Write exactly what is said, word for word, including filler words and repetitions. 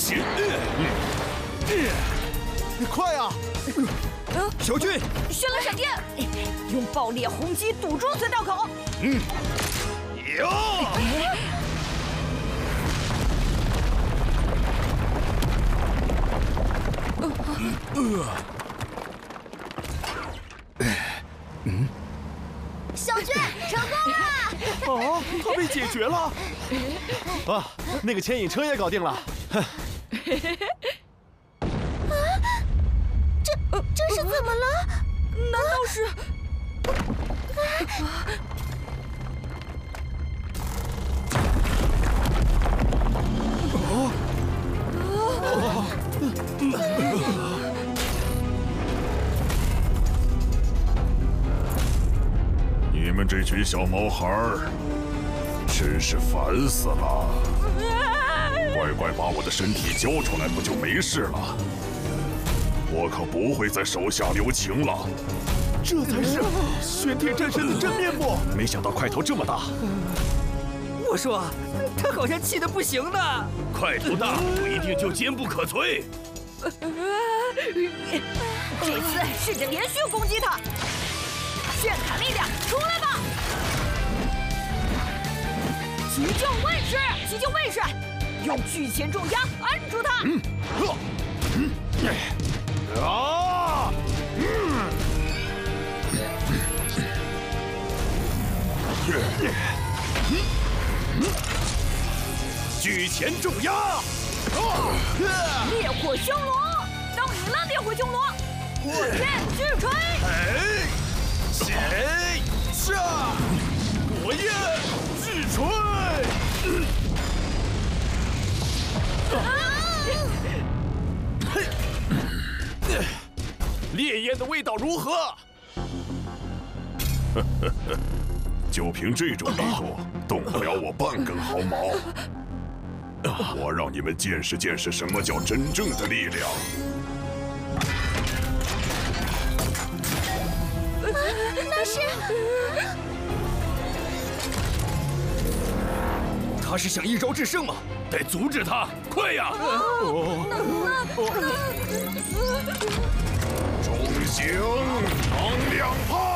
行。 快啊！小俊， 旋轮闪电，用爆裂轰击堵住隧道口。 嗯，哟！ 嗯， 小俊成功了！ 哦，他被解决了。啊，那个牵引车也搞定了。哼。 啊，这这是怎么了？难道是？ 哦哦！ 你们这群小毛孩儿，真是烦死了！乖乖把我的身体交出来，不就没事了？我可不会再手下留情了。 这才是玄铁战神的真面目！没想到块头这么大。 我说，他好像气得不行呢。 块头大不一定就坚不可摧。 这次试着连续攻击他。炫卡力量，出来吧！急救卫士，急救卫士，用巨钳重压按住他。 嗯，呵，嗯，啊，嗯， 巨钳重压， 烈火凶龙，到你了，烈火凶龙，火焰巨锤。 哎，谁下？火焰巨锤。嘿，烈焰的味道如何？ 呵呵呵，就凭这种力度，动不了我半根毫毛。我让你们见识见识什么叫真正的力量。 那是， 他是想一招制胜吗？得阻止他，快呀！ 中型能量炮。